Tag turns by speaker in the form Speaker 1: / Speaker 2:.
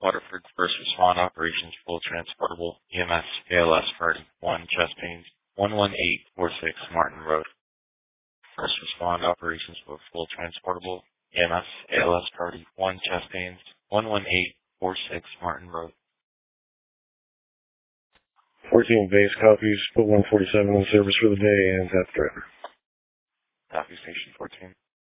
Speaker 1: Waterford First Respond Operations Full Transportable EMS ALS Party 1 Chest Pains 11846 Martin Road. First Respond Operations for Full Transportable EMS ALS Party 1 Chest Pains 11846 Martin Road.
Speaker 2: 14 base copies, put 147 in service for the day and that driver.
Speaker 1: Copy Station 14.